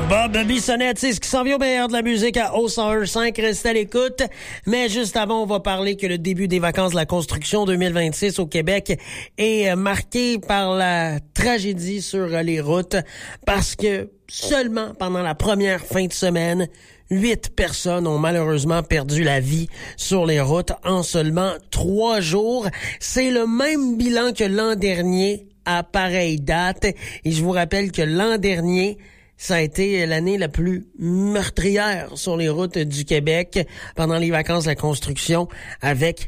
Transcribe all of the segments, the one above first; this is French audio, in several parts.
Bob Bissonnette, c'est ce qui s'en vient au meilleur de la musique à O101.5. Restez à l'écoute. Mais juste avant, on va parler que le début des vacances de la construction 2026 au Québec est marqué par la tragédie sur les routes parce que seulement pendant la première fin de semaine, 8 personnes ont malheureusement perdu la vie sur les routes en seulement 3 jours. C'est le même bilan que l'an dernier à pareille date. Et je vous rappelle que l'an dernier, ça a été l'année la plus meurtrière sur les routes du Québec pendant les vacances de la construction avec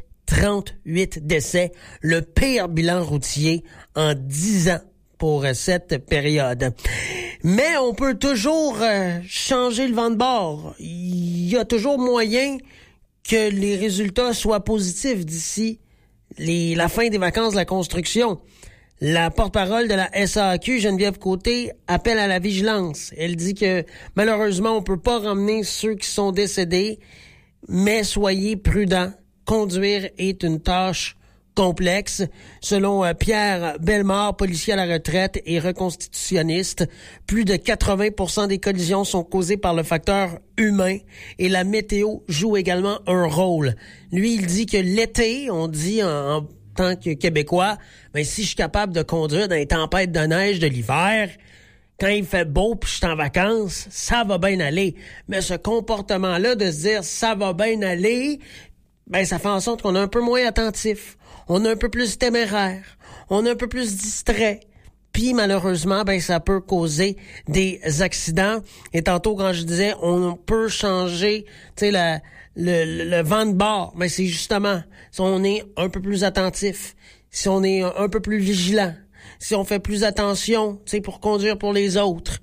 38 décès, le pire bilan routier en 10 ans pour cette période. Mais on peut toujours changer le vent de bord. Il y a toujours moyen que les résultats soient positifs d'ici la fin des vacances de la construction. La porte-parole de la SAQ, Geneviève Côté, appelle à la vigilance. Elle dit que malheureusement, on peut pas ramener ceux qui sont décédés, mais soyez prudents. Conduire est une tâche complexe. Selon Pierre Bellemare, policier à la retraite et reconstitutionniste, plus de 80% des collisions sont causées par le facteur humain et la météo joue également un rôle. Lui, il dit que l'été, on dit en tant que Québécois, ben si je suis capable de conduire dans les tempêtes de neige de l'hiver, quand il fait beau puis je suis en vacances, ça va bien aller. Mais ce comportement-là de se dire ça va bien aller, ben ça fait en sorte qu'on est un peu moins attentif, on est un peu plus téméraire, on est un peu plus distrait. Puis malheureusement, ben ça peut causer des accidents. Et tantôt quand je disais on peut changer, tu sais le vent de bord, mais c'est justement si on est un peu plus attentif, si on est un peu plus vigilant, si on fait plus attention, tu sais, pour conduire pour les autres,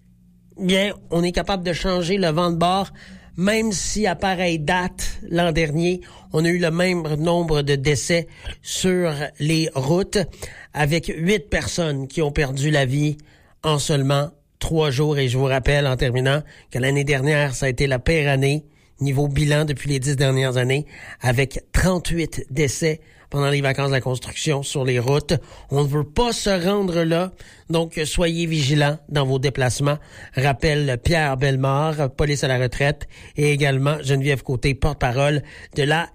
bien, on est capable de changer le vent de bord, même si à pareille date, l'an dernier, on a eu le même nombre de décès sur les routes, avec 8 personnes qui ont perdu la vie en seulement 3 jours. Et je vous rappelle, en terminant, que l'année dernière, ça a été la pire année niveau bilan depuis les 10 dernières années, avec 38 décès pendant les vacances de la construction sur les routes. On ne veut pas se rendre là, donc soyez vigilants dans vos déplacements. Rappelle Pierre Bellemare, police à la retraite, et également Geneviève Côté, porte-parole de la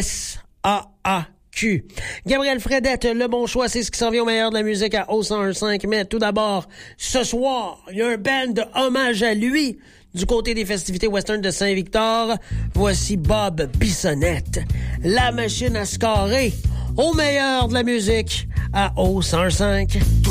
SAQ. Gabriel Fredette, le bon choix, c'est ce qui s'en vient au meilleur de la musique à O101.5. Mais tout d'abord, ce soir, il y a un band de hommage à lui du côté des festivités western de Saint-Victor. Voici Bob Bissonnette, la machine à scorer au meilleur de la musique à O101.5.